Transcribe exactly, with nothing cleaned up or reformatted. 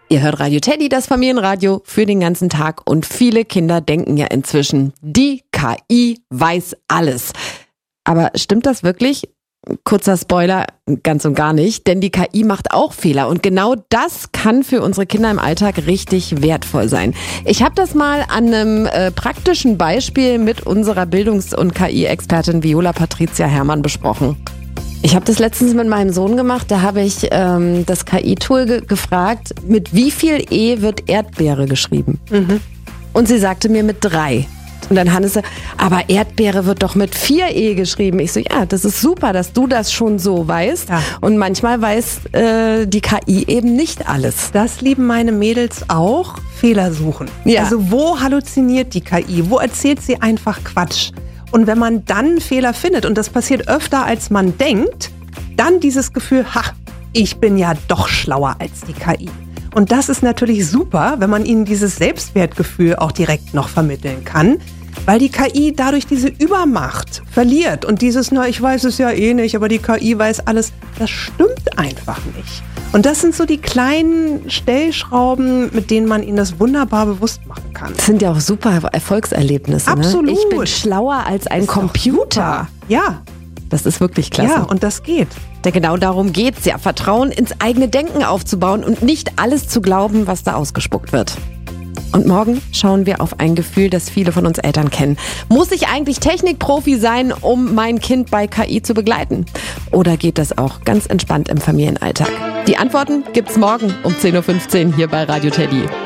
Ihr hört Radio Teddy, das Familienradio für den ganzen Tag. Und viele Kinder denken ja inzwischen, die K I weiß alles. Aber stimmt das wirklich? Kurzer Spoiler, ganz und gar nicht, denn die K I macht auch Fehler und genau das kann für unsere Kinder im Alltag richtig wertvoll sein. Ich habe das mal an einem äh, praktischen Beispiel mit unserer Bildungs- und K I-Expertin Viola Patricia Herrmann besprochen. Ich habe das letztens mit meinem Sohn gemacht, da habe ich ähm, das K I-Tool ge- gefragt, mit wie viel E wird Erdbeere geschrieben? Mhm. Und sie sagte mir mit drei. Und dann Hannes so, aber Erdbeere wird doch mit vier E geschrieben. Ich so, ja, das ist super, dass du das schon so weißt. Ja. Und manchmal weiß äh, die K I eben nicht alles. Das lieben meine Mädels auch, Fehler suchen. Ja. Also wo halluziniert die K I? Wo erzählt sie einfach Quatsch? Und wenn man dann Fehler findet, und das passiert öfter als man denkt, dann dieses Gefühl, ha, ich bin ja doch schlauer als die K I. Und das ist natürlich super, wenn man ihnen dieses Selbstwertgefühl auch direkt noch vermitteln kann, weil die K I dadurch diese Übermacht verliert. Und dieses, na, ich weiß es ja eh nicht, aber die K I weiß alles, das stimmt einfach nicht. Und das sind so die kleinen Stellschrauben, mit denen man ihnen das wunderbar bewusst machen kann. Das sind ja auch super Erfolgserlebnisse. Absolut. Ne? Ich bin schlauer als ein Computer. Ja. Das ist wirklich klasse. Ja, und das geht. Denn genau darum geht's ja, Vertrauen ins eigene Denken aufzubauen und nicht alles zu glauben, was da ausgespuckt wird. Und morgen schauen wir auf ein Gefühl, das viele von uns Eltern kennen. Muss ich eigentlich Technikprofi sein, um mein Kind bei K I zu begleiten? Oder geht das auch ganz entspannt im Familienalltag? Die Antworten gibt's morgen um zehn Uhr fünfzehn hier bei Radio Teddy.